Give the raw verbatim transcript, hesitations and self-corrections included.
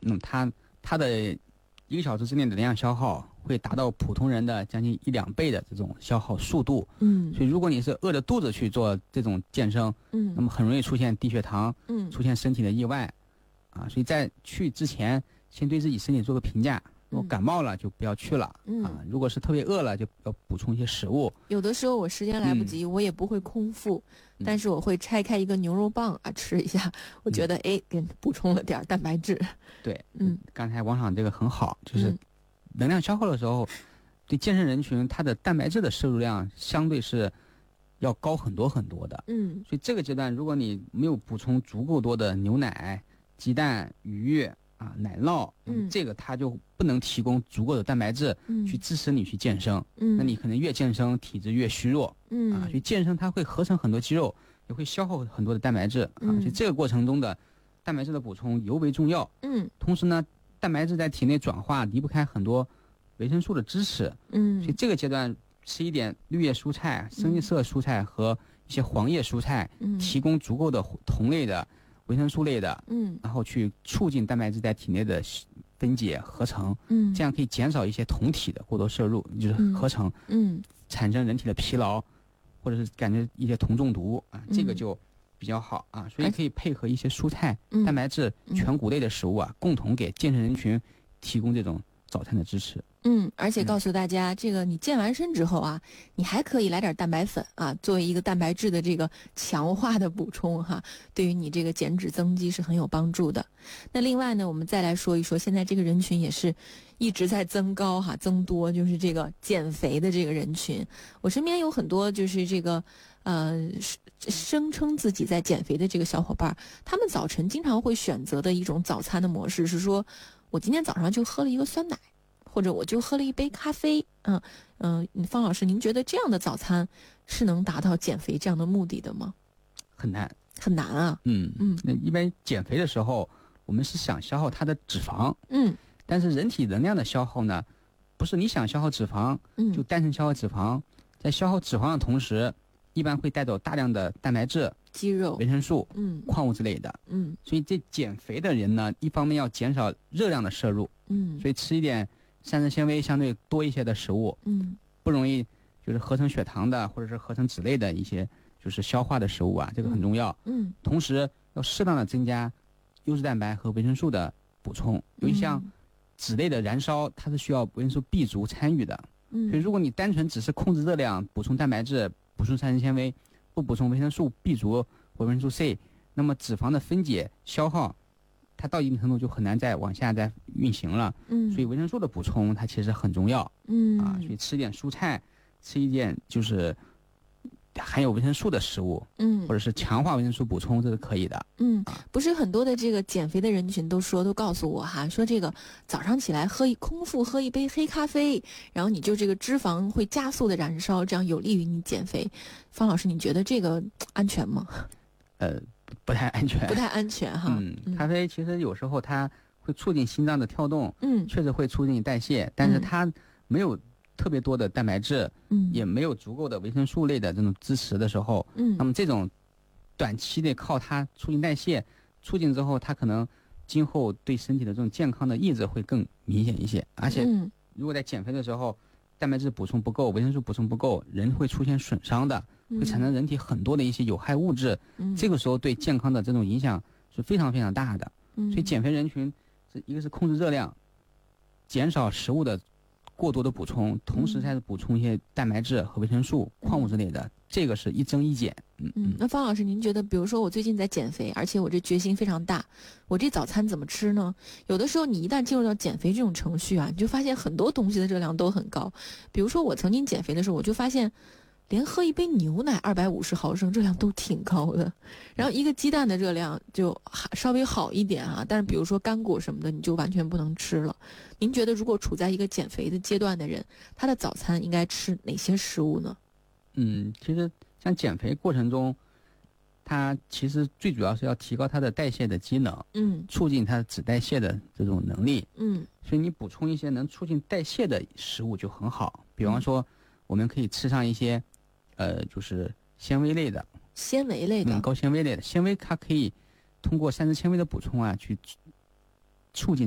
那么它它的一个小时之内的能量消耗会达到普通人的将近一两倍的这种消耗速度。 嗯， 所以如果你是饿着肚子去做这种健身， 嗯， 那么很容易出现低血糖， 嗯， 出现身体的意外，啊，所以在去之前先对自己身体做个评价。如果感冒了就不要去了、嗯、啊！如果是特别饿了，就要补充一些食物。 有的时候我时间来不及，嗯、我也不会空腹、嗯，但是我会拆开一个牛肉棒啊吃一下，我觉得、嗯、哎，给补充了点蛋白质。 对，嗯，刚才王厂这个很好，就是能量消耗的时候，嗯、对健身人群，它的蛋白质的摄入量相对是要高很多很多的。嗯，所以这个阶段，如果你没有补充足够多的牛奶、鸡蛋、鱼。啊，奶酪，嗯，这个它就不能提供足够的蛋白质，嗯，去支持你去健身，嗯，那你可能越健身体质越虚弱，嗯，啊，所以健身它会合成很多肌肉，也会消耗很多的蛋白质，嗯、啊，所以这个过程中的蛋白质的补充尤为重要，嗯，同时呢，蛋白质在体内转化离不开很多维生素的支持，嗯，所以这个阶段吃一点绿叶蔬菜、深色蔬菜和一些黄叶蔬菜，嗯，提供足够的同类的。维生素类的，嗯，然后去促进蛋白质在体内的分解合成，嗯，这样可以减少一些酮体的过多摄入，就是合成，嗯，产生人体的疲劳，或者是感觉一些酮中毒啊，这个就比较好啊，所以可以配合一些蔬菜、蛋白质、全谷类的食物啊，共同给健身人群提供这种早餐的支持。 嗯，而且告诉大家、嗯，这个你健完身之后啊，你还可以来点蛋白粉啊，作为一个蛋白质的这个强化的补充哈，对于你这个减脂增肌是很有帮助的。那另外呢，我们再来说一说，现在这个人群也是一直在增高哈，增多，就是这个减肥的这个人群。我身边有很多就是这个呃声称自己在减肥的这个小伙伴，他们早晨经常会选择的一种早餐的模式是说，我今天早上就喝了一个酸奶。或者我就喝了一杯咖啡，嗯嗯，方老师，您觉得这样的早餐是能达到减肥这样的目的的吗？ 很难， 很难啊。 嗯嗯，那一般减肥的时候，我们是想消耗它的脂肪，嗯，但是人体能量的消耗呢，不是你想消耗脂肪，嗯，就单纯消耗脂肪，在消耗脂肪的同时，一般会带走大量的蛋白质、 肌肉、 维生素、 嗯、 矿物之类的，嗯，所以这减肥的人呢，一方面要减少热量的摄入，嗯，所以吃一点。膳食纤维相对多一些的食物，嗯，不容易就是合成血糖的或者是合成脂类的一些就是消化的食物啊，这个很重要。嗯，同时要适当的增加优质蛋白和维生素的补充，尤其像脂类的燃烧，它是需要维生素 B 族参与的。嗯，所以如果你单纯只是控制热量，补充蛋白质，补充膳食纤维，不补充维生素 B 族或维生素 C， 那么脂肪的分解消耗。它到一定程度就很难再往下再运行了，嗯，所以维生素的补充它其实很重要，嗯啊，所以吃一点蔬菜，吃一点就是含有维生素的食物，嗯，或者是强化维生素补充，这是可以的， 嗯，不是很多的这个减肥的人群都说都告诉我哈，说这个早上起来喝一空腹喝一杯黑咖啡，然后你就这个脂肪会加速的燃烧，这样有利于你减肥。方老师，你觉得这个安全吗？ 呃。不太安全， 不太安全哈。 嗯，咖啡其实有时候它会促进心脏的跳动，嗯，确实会促进代谢，但是它没有特别多的蛋白质，嗯，也没有足够的维生素类的这种支持的时候，嗯，那么这种短期内靠它促进代谢，促进之后，它可能今后对身体的这种健康的抑制会更明显一些，而且如果在减肥的时候，蛋白质补充不够，维生素补充不够，人会出现损伤的。会产生人体很多的一些有害物质，嗯，这个时候对健康的这种影响是非常非常大的。嗯，所以减肥人群是一个是控制热量，减少食物的过多的补充，同时再是补充一些蛋白质和维生素、矿物之类的，嗯，这个是一增一减。 嗯嗯，那方老师，您觉得，比如说我最近在减肥，而且我这决心非常大，我这早餐怎么吃呢？有的时候你一旦进入到减肥这种程序啊，你就发现很多东西的热量都很高。比如说我曾经减肥的时候，我就发现。连喝一杯牛奶二百五十毫升热量都挺高的，然后一个鸡蛋的热量就稍微好一点啊，但是比如说干果什么的你就完全不能吃了。您觉得如果处在一个减肥的阶段的人，他的早餐应该吃哪些食物呢？ 嗯，其实像减肥过程中，它其实最主要是要提高它的代谢的机能，嗯，促进它脂代谢的这种能力，嗯，所以你补充一些能促进代谢的食物就很好，比方说我们可以吃上一些。呃，就是纤维类的， 纤维类的， 嗯，高纤维类的纤维，它可以通过膳食纤维的补充啊，去促进。